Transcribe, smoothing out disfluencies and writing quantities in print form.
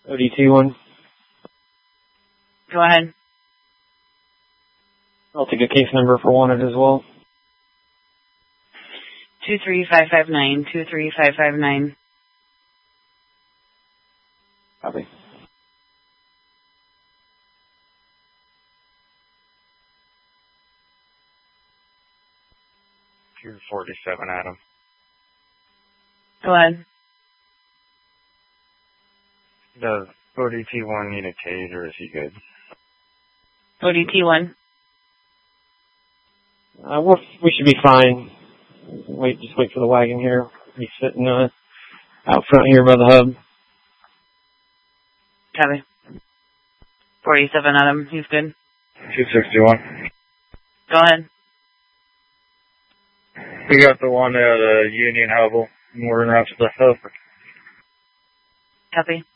ODT1. Go ahead. I'll take a case number for wanted as well. 23559, 23559. Copy. $247, Adam. Go ahead. Does ODT1 need a cage or is he good? ODT1. We should be fine. Just wait for the wagon here. He's sitting out front here by the hub. Copy. 47, Adam. He's good. 261. Go ahead. We got the one at Union Hubble. We're out to the hub. Copy.